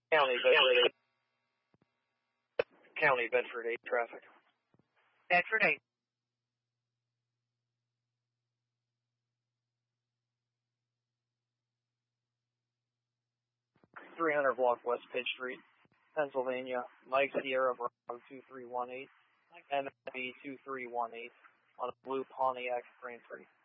County Bedford 8 traffic. Bedford 8. .300 block West Page Street, Pennsylvania. Mike Sierra Bravo 2318, MSB 2318 on a blue Pontiac Grand Prix.